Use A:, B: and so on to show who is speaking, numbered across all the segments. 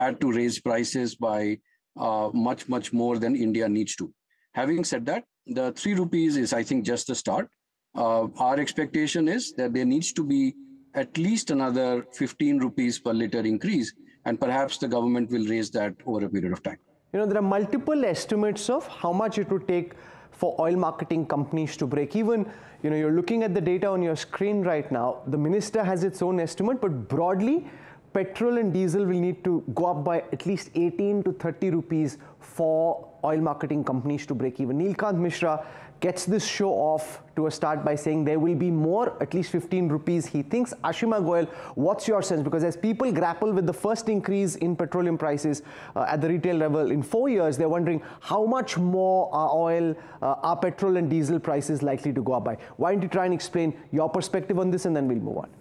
A: had to raise prices by much more than India needs to. Having said that, the 3 rupees is, I think, just a start. Our expectation is that there needs to be at least another 15 rupees per liter increase, and perhaps the government will raise that over a period of time.
B: There are multiple estimates of how much it would take for oil marketing companies to break even. You're looking at the data on your screen right now. The minister has its own estimate, but broadly, petrol and diesel will need to go up by at least 18 to 30 rupees for oil marketing companies to break even. Neelkant Mishra gets this show off to a start by saying there will be more, at least 15 rupees, he thinks. Ashima Goyal, what's your sense? Because as people grapple with the first increase in petroleum prices at the retail level in 4 years, they're wondering how much more are petrol and diesel prices likely to go up by? Why don't you try and explain your perspective on this, and then we'll move on.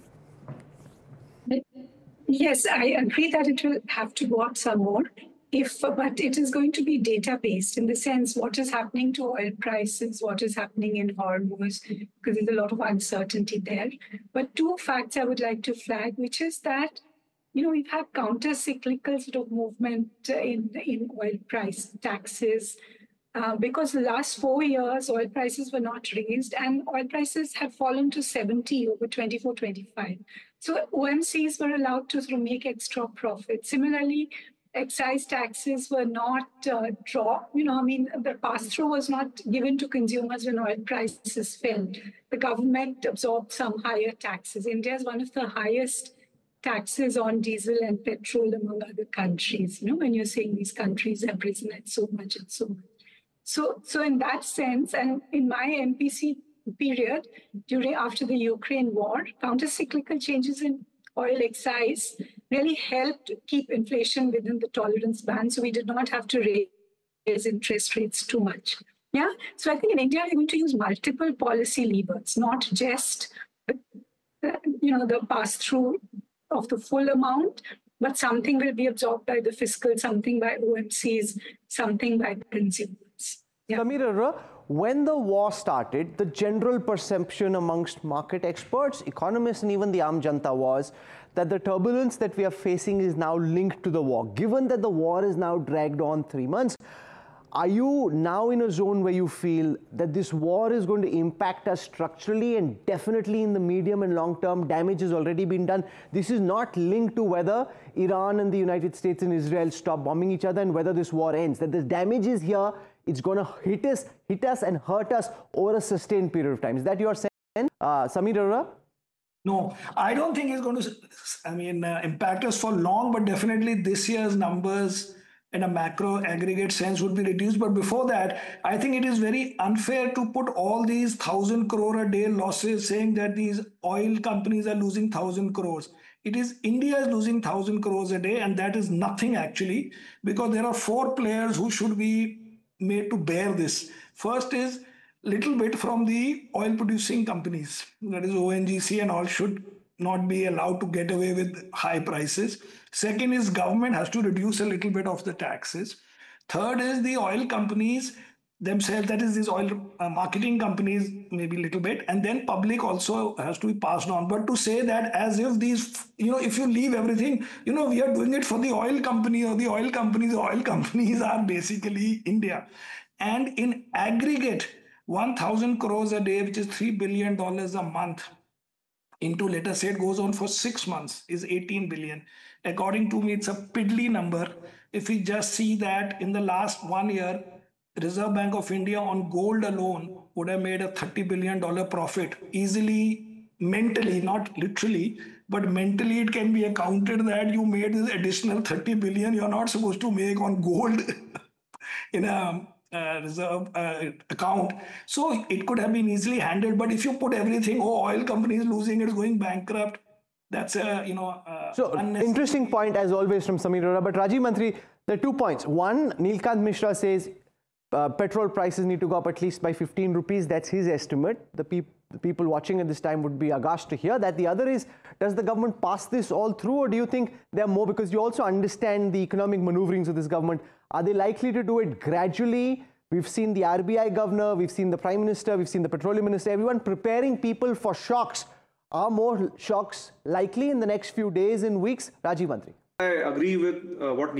C: Yes, I agree that it will have to go up some more. But it is going to be data-based in the sense what is happening to oil prices, what is happening in Hormuz, because there's a lot of uncertainty there. But 2 facts I would like to flag, which is that, we've had counter-cyclical sort of movement in oil price taxes, because the last 4 years, oil prices were not raised and oil prices have fallen to 70 over 24, 25. So OMCs were allowed to sort of make extra profit. Similarly, excise taxes were not dropped. The pass-through was not given to consumers when oil prices fell. The government absorbed some higher taxes. India is one of the highest taxes on diesel and petrol among other countries. When you're saying these countries have risen at so much and so much. So in that sense, and in my MPC period, after the Ukraine war, counter-cyclical changes in oil excise really helped keep inflation within the tolerance band, so we did not have to raise interest rates too much. Yeah, so I think in India we're going to use multiple policy levers, not just the pass-through of the full amount, but something will be absorbed by the fiscal, something by OMCs, something by consumers. Yeah.
B: Sameer Arora, when the war started, the general perception amongst market experts, economists, and even the Aam Janta was that the turbulence that we are facing is now linked to the war. Given that the war is now dragged on 3 months, are you now in a zone where you feel that this war is going to impact us structurally and definitely in the medium and long term damage has already been done? This is not linked to whether Iran and the United States and Israel stop bombing each other and whether this war ends. That the damage is here, it's going to hit us and hurt us over a sustained period of time. Is that your sense, Sameer Arora?
D: No, I don't think it's going to, impact us for long, but definitely this year's numbers in a macro aggregate sense would be reduced. But before that, I think it is very unfair to put all these 1,000 crore a day losses saying that these oil companies are losing 1,000 crores. It is India is losing 1,000 crores a day, and that is nothing actually, because there are 4 players who should be made to bear this. First is little bit from the oil producing companies, that is ONGC and all, should not be allowed to get away with high prices. Second is government has to reduce a little bit of the taxes. Third is the oil companies themselves, that is these oil marketing companies, maybe a little bit, and then public also has to be passed on. But to say that as if these, if you leave everything, we are doing it for the oil company or the oil companies are basically India. And in aggregate, 1,000 crores a day, which is $3 billion a month, into, let us say it goes on for 6 months, is 18 billion. According to me, it's a piddly number. If we just see that in the last 1 year, Reserve Bank of India on gold alone would have made a $30 billion profit easily, mentally, not literally, but mentally it can be accounted that you made this additional 30 billion you're not supposed to make on gold in a reserve account. So it could have been easily handled. But if you put everything, oil companies losing, it's going bankrupt, that's a,
B: so interesting point as always from Sameer Arora. But Rajiv Mantri, there are 2 points. One, Neelkant Mishra says petrol prices need to go up at least by 15 rupees. That's his estimate. The people watching at this time would be aghast to hear that. The other is, does the government pass this all through, or do you think there are more? Because you also understand the economic maneuverings of this government. Are they likely to do it gradually? We've seen the RBI governor, we've seen the Prime Minister, we've seen the Petroleum Minister, everyone preparing people for shocks. Are more shocks likely in the next few days and weeks? Rajiv Mantri.
E: I agree with what